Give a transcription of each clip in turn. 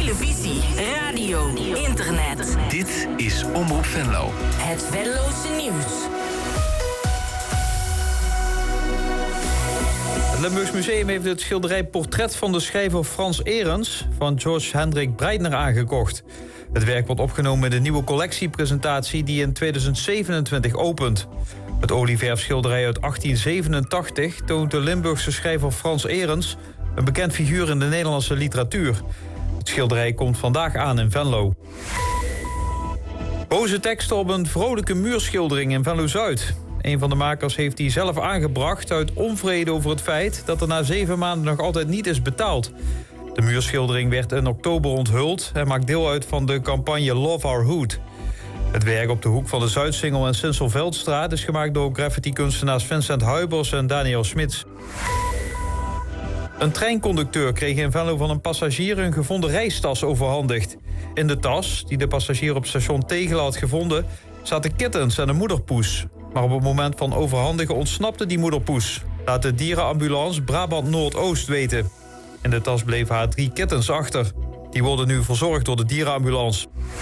televisie, radio, internet. Dit is Omroep Venlo. Het Venlose nieuws. Het Limburgs Museum heeft het schilderij Portret van de schrijver Frans Erens van George Hendrik Breitner aangekocht. Het werk wordt opgenomen in de nieuwe collectiepresentatie die in 2027 opent. Het olieverfschilderij uit 1887 toont de Limburgse schrijver Frans Erens, een bekend figuur in de Nederlandse literatuur. Het schilderij komt vandaag aan in Venlo. Boze teksten op een vrolijke muurschildering in Venlo-Zuid. Een van de makers heeft die zelf aangebracht uit onvrede over het feit dat er na 7 maanden nog altijd niet is betaald. De muurschildering werd in oktober onthuld en maakt deel uit van de campagne Love Our Hood. Het werk op de hoek van de Zuidsingel en Sinselveldstraat is gemaakt door graffiti-kunstenaars Vincent Huibers en Daniel Smits. Een treinconducteur kreeg in Venlo van een passagier een gevonden reistas overhandigd. In de tas, die de passagier op station Tegelen had gevonden, zaten kittens en een moederpoes. Maar op het moment van overhandigen ontsnapte die moederpoes, laat de dierenambulance Brabant Noordoost weten. In de tas bleven haar 3 kittens achter. Die worden nu verzorgd door de dierenambulance.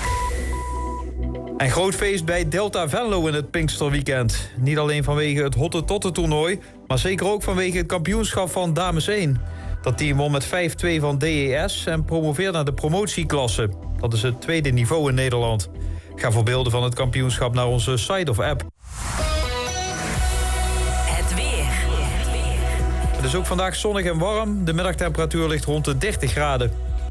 Een groot feest bij Delta Venlo in het Pinksterweekend. Niet alleen vanwege het Hottentotten-toernooi, maar zeker ook vanwege het kampioenschap van Dames 1. Dat team won met 5-2 van DES en promoveert naar de promotieklasse. Dat is het 2e niveau in Nederland. Ga voor beelden van het kampioenschap naar onze site of app. Het weer. Het is ook vandaag zonnig en warm. De middagtemperatuur ligt rond de 30 graden.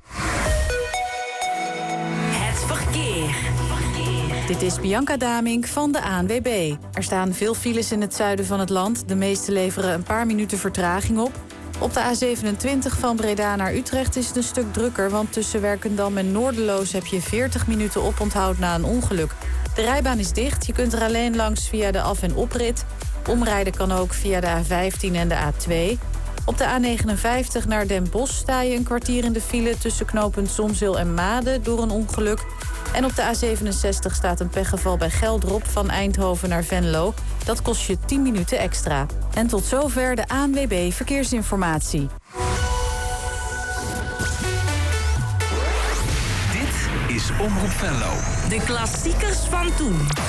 Het verkeer. Dit is Bianca Damink van de ANWB. Er staan veel files in het zuiden van het land. De meeste leveren een paar minuten vertraging op. Op de A27 van Breda naar Utrecht is het een stuk drukker, want tussen Werkendam en Noorderloos heb je 40 minuten oponthoud na een ongeluk. De rijbaan is dicht, je kunt er alleen langs via de af- en oprit. Omrijden kan ook via de A15 en de A2. Op de A59 naar Den Bosch sta je een kwartier in de file tussen knooppunt Zonzeel en Maden door een ongeluk. En op de A67 staat een pechgeval bij Geldrop van Eindhoven naar Venlo. Dat kost je 10 minuten extra. En tot zover de ANWB Verkeersinformatie. Dit is Omroep Venlo. De klassiekers van toen.